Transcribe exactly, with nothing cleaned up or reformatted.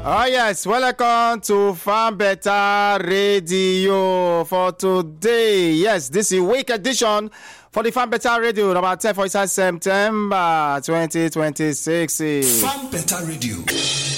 Oh yes, welcome to Farm Better Radio for today. Yes, this is week edition for the Farm Better Radio, about ten for September twenty twenty-six. Farm Better Radio.